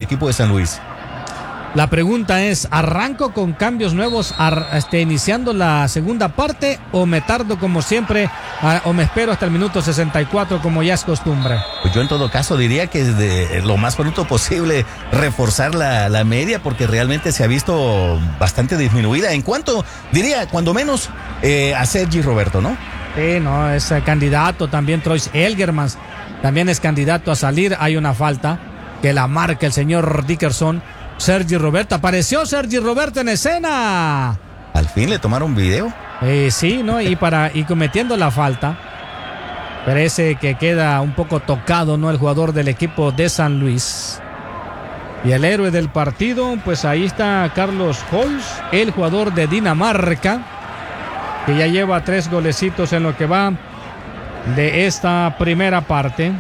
equipo de San Luis. La pregunta es, ¿arranco con cambios nuevos iniciando la segunda parte o me tardo como siempre o me espero hasta el minuto 64 como ya es costumbre? Pues yo en todo caso diría que es de lo más pronto posible reforzar la media porque realmente se ha visto bastante disminuida. En cuanto, diría, cuando menos a Sergi Roberto, ¿no? Sí, no, es candidato también. Troyes Elgermans también es candidato a salir. Hay una falta que la marca el señor Dickerson. Sergi Roberto, apareció Sergi Roberto en escena. Al fin le tomaron video. Sí, ¿no? Y cometiendo la falta. Parece que queda un poco tocado, ¿no? El jugador del equipo de San Luis. Y el héroe del partido, pues ahí está Carlos Holz, el jugador de Dinamarca, que ya lleva 3 golecitos en lo que va de esta primera parte.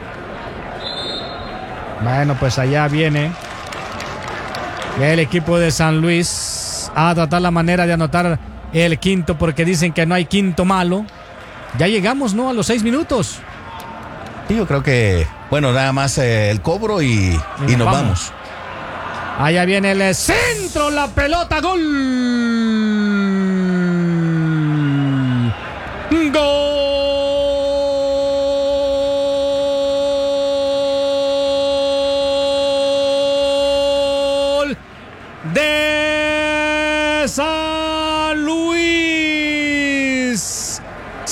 Bueno, pues allá viene el equipo de San Luis a tratar la manera de anotar el quinto, porque dicen que no hay quinto malo. Ya llegamos, ¿no? A los 6 minutos. Sí, yo creo que, bueno, nada más el cobro y nos vamos. Allá viene el centro, la pelota, gol. Gol de San Luis.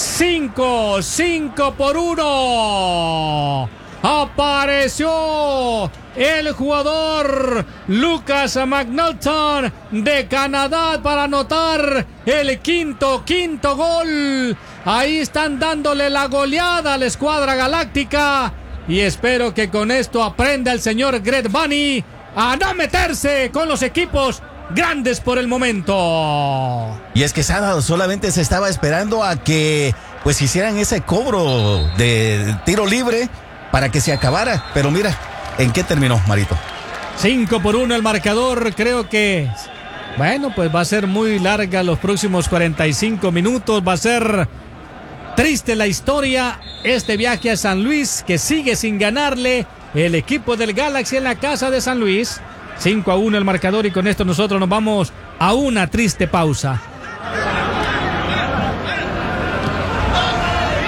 5-1. Apareció el jugador Lucas McNulton de Canadá para anotar el quinto gol. Ahí están dándole la goleada a la escuadra galáctica y espero que con esto aprenda el señor Greg Vanney a no meterse con los equipos grandes por el momento. Y es que sábado solamente se estaba esperando a que pues hicieran ese cobro de tiro libre para que se acabara, pero mira en qué terminó, Marito. 5-1 el marcador. Creo que, bueno, pues va a ser muy larga los próximos 45 minutos. Va a ser triste la historia. Este viaje a San Luis que sigue sin ganarle el equipo del Galaxy en la casa de San Luis. 5-1 el marcador y con esto nosotros nos vamos a una triste pausa.